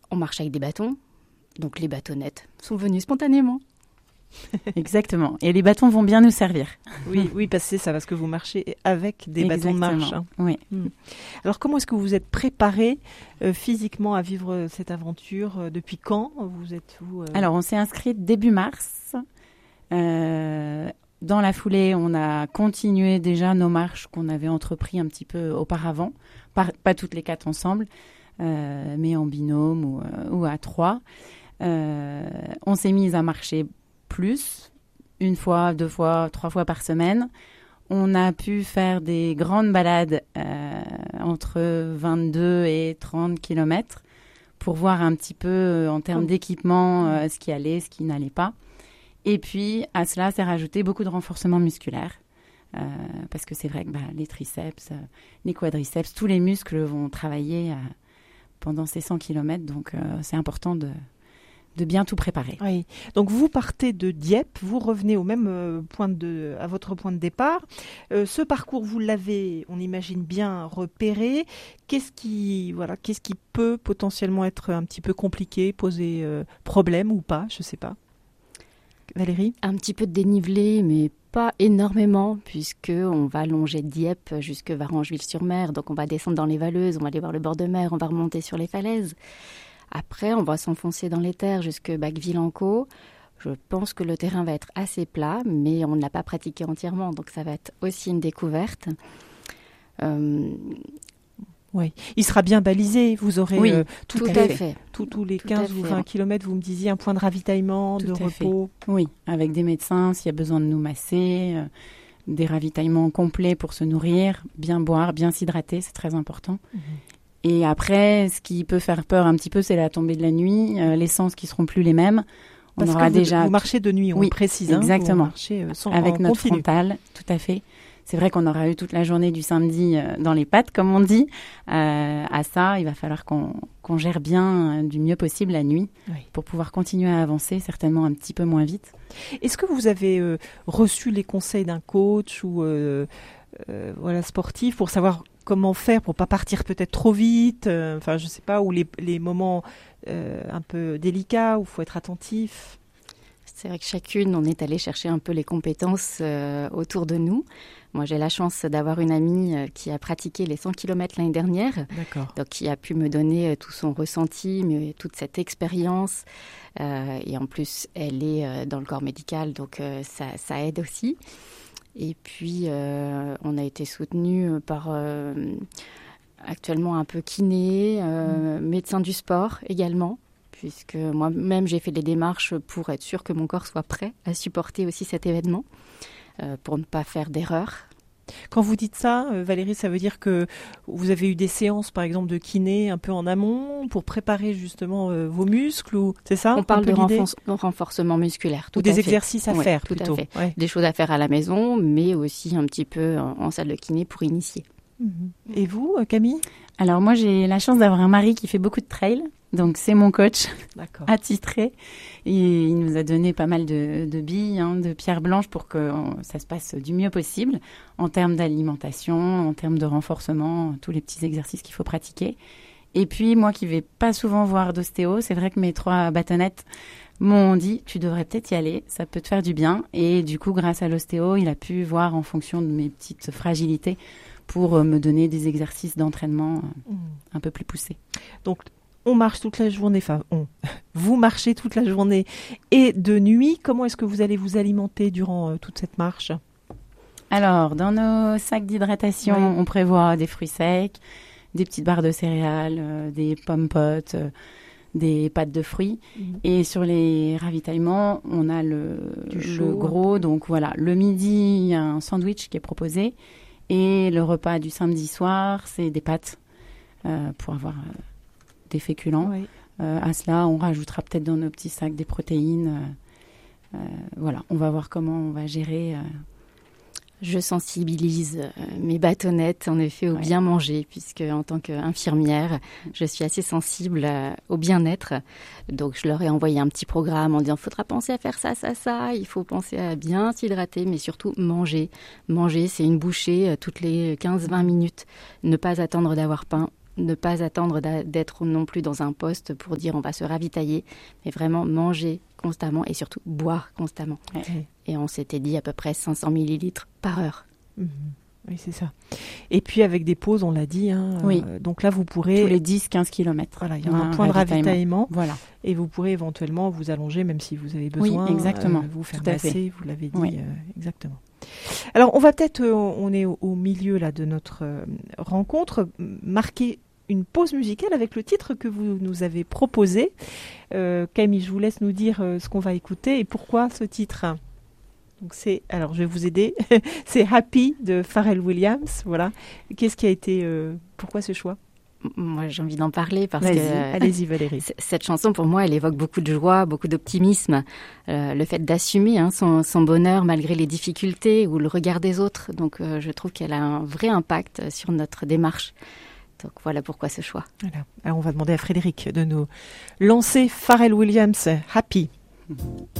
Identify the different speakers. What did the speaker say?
Speaker 1: on marche avec des bâtons, donc les bâtonnettes sont venues spontanément.
Speaker 2: Exactement. Et les bâtons vont bien nous servir.
Speaker 3: Oui, parce que vous marchez avec des bâtons de marche. Hein.
Speaker 2: Oui.
Speaker 3: Alors, comment est-ce que vous êtes préparé physiquement à vivre cette aventure? Depuis quand vous êtes où
Speaker 2: Alors, on s'est inscrit début mars. Dans la foulée, on a continué déjà nos marches qu'on avait entrepris un petit peu auparavant. Pas toutes les 4 ensemble, mais en binôme ou à 3. On s'est mis à marcher plus, 1 fois, 2 fois, 3 fois par semaine. On a pu faire des grandes balades entre 22 et 30 kilomètres pour voir un petit peu en termes d'équipement ce qui allait, ce qui n'allait pas. Et puis, à cela, s'est rajouté beaucoup de renforcement musculaire. Parce que c'est vrai que les triceps, les quadriceps, tous les muscles vont travailler pendant ces 100 kilomètres. Donc, c'est important de bien tout préparer.
Speaker 3: Oui. Donc, vous partez de Dieppe, vous revenez au même à votre point de départ. Ce parcours, vous l'avez, on imagine, bien repéré. Qu'est-ce qui peut potentiellement être un petit peu compliqué, poser problème ou pas? Je ne sais pas. Valérie?
Speaker 1: Un petit peu de dénivelé, mais pas énormément, puisqu'on va longer Dieppe jusque Varengeville-sur-Mer. Donc, on va descendre dans les valleuses, on va aller voir le bord de mer, on va remonter sur les falaises. Après, on va s'enfoncer dans les terres jusque Bacqueville-en-Caux. Je pense que le terrain va être assez plat, mais on ne l'a pas pratiqué entièrement, donc ça va être aussi une découverte.
Speaker 3: Oui, il sera bien balisé. Vous aurez
Speaker 1: tout à fait.
Speaker 3: Tous les 15 ou 20 kilomètres, vous me disiez, un point de ravitaillement, de repos.
Speaker 2: Oui, avec des médecins, s'il y a besoin de nous masser, des ravitaillements complets pour se nourrir, bien boire, bien s'hydrater, c'est très important. Et après, ce qui peut faire peur un petit peu, c'est la tombée de la nuit, les sens qui seront plus les mêmes.
Speaker 3: Parce que vous marchez de nuit, on le précise.
Speaker 2: Exactement.
Speaker 3: Vous marchez
Speaker 2: avec notre frontale, tout à fait. C'est vrai qu'on aura eu toute la journée du samedi dans les pattes, comme on dit. À ça, il va falloir qu'on gère bien du mieux possible la nuit pour pouvoir continuer à avancer, certainement un petit peu moins vite.
Speaker 3: Est-ce que vous avez reçu les conseils d'un coach ou sportif pour savoir comment faire pour pas partir peut-être trop vite, je sais pas, ou les moments un peu délicats où il faut être attentif?
Speaker 1: C'est vrai que chacune, on est allé chercher un peu les compétences autour de nous. Moi, j'ai la chance d'avoir une amie qui a pratiqué les 100 km l'année dernière.
Speaker 3: D'accord.
Speaker 1: Donc, qui a pu me donner tout son ressenti, mais toute cette expérience. Et en plus, elle est dans le corps médical, donc ça aide aussi. Et puis, on a été soutenus par actuellement un peu kiné, médecin du sport également, puisque moi-même, j'ai fait les démarches pour être sûre que mon corps soit prêt à supporter aussi cet événement, pour ne pas faire d'erreur.
Speaker 3: Quand vous dites ça, Valérie, ça veut dire que vous avez eu des séances, par exemple, de kiné un peu en amont pour préparer justement vos muscles, ou c'est ça?
Speaker 1: On parle de renforcement musculaire.
Speaker 3: Ou des exercices à faire plutôt.
Speaker 1: Tout à fait. Ouais. Des choses à faire à la maison, mais aussi un petit peu en salle de kiné pour initier.
Speaker 3: Et vous, Camille?
Speaker 2: Alors moi, j'ai la chance d'avoir un mari qui fait beaucoup de trail. Donc, c'est mon coach attitré. Et il nous a donné pas mal de billes, de pierres blanches pour que ça se passe du mieux possible en termes d'alimentation, en termes de renforcement, tous les petits exercices qu'il faut pratiquer. Et puis, moi qui ne vais pas souvent voir d'ostéo, c'est vrai que mes 3 bâtonnettes m'ont dit « tu devrais peut-être y aller, ça peut te faire du bien ». Et du coup, grâce à l'ostéo, il a pu voir en fonction de mes petites fragilités pour me donner des exercices d'entraînement un peu plus poussés.
Speaker 3: Donc, on marche toute la journée, vous marchez toute la journée et de nuit. Comment est-ce que vous allez vous alimenter durant toute cette marche?
Speaker 2: Alors, dans nos sacs d'hydratation, on prévoit des fruits secs, des petites barres de céréales, des pommes potes, des pâtes de fruits. Et sur les ravitaillements, on a le gros. Donc voilà, le midi, il y a un sandwich qui est proposé. Et le repas du samedi soir, c'est des pâtes pour avoir des féculents. À cela, on rajoutera peut-être dans nos petits sacs des protéines. Voilà, on va voir comment on va gérer.
Speaker 1: Je sensibilise mes bâtonnettes, en effet, au bien manger, puisque en tant qu'infirmière, je suis assez sensible au bien-être. Donc, je leur ai envoyé un petit programme en disant « il faudra penser à faire ça, ça, ça. Il faut penser à bien s'hydrater, mais surtout manger. Manger, c'est une bouchée toutes les 15-20 minutes. Ne pas attendre d'avoir faim ne pas attendre d'être non plus dans un poste pour dire on va se ravitailler, mais vraiment manger constamment et surtout boire constamment.
Speaker 3: Ouais.
Speaker 1: Et on s'était dit à peu près 500 millilitres par heure.
Speaker 3: Oui, c'est ça. Et puis avec des pauses, on l'a dit.
Speaker 2: Oui.
Speaker 3: Donc là, vous pourrez...
Speaker 2: Tous les 10-15 kilomètres.
Speaker 3: Voilà, il y aura un point de ravitaillement.
Speaker 2: Voilà.
Speaker 3: Et vous pourrez éventuellement vous allonger, même si vous avez besoin.
Speaker 2: Oui, exactement.
Speaker 3: Vous faire
Speaker 2: Tout à fait.
Speaker 3: masser, vous l'avez dit.
Speaker 2: Oui.
Speaker 3: Exactement. Alors, on va peut-être, on est au milieu là, de notre rencontre, marquer une pause musicale avec le titre que vous nous avez proposé. Camille, je vous laisse nous dire ce qu'on va écouter et pourquoi ce titre. Donc alors je vais vous aider, c'est Happy de Pharrell Williams, voilà. Qu'est-ce qui a été, pourquoi ce choix ?
Speaker 1: Moi, j'ai envie d'en parler parce
Speaker 3: Allez-y Valérie.
Speaker 1: Cette chanson, pour moi, elle évoque beaucoup de joie, beaucoup d'optimisme. Le fait d'assumer son bonheur malgré les difficultés ou le regard des autres. Donc, je trouve qu'elle a un vrai impact sur notre démarche. Donc, voilà pourquoi ce choix.
Speaker 3: Voilà. Alors, on va demander à Frédéric de nous lancer Pharrell Williams, Happy.